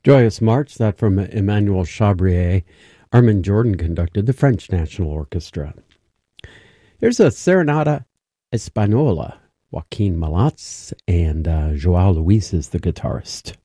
Joyous March, that from Emmanuel Chabrier. Armin Jordan conducted the French National Orchestra. Here's a Serenata Española. Joaquin Malats and Joao Luis is the guitarist.